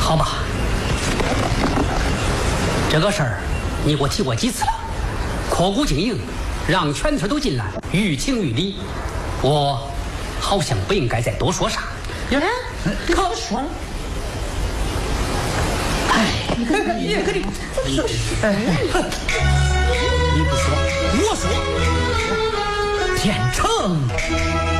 好吧，这个事儿你给我提过几次了，刻苦经营，让全村都进来，于情于理，我好像不应该再多说啥。 你好说。哎，你不说，我说，天成。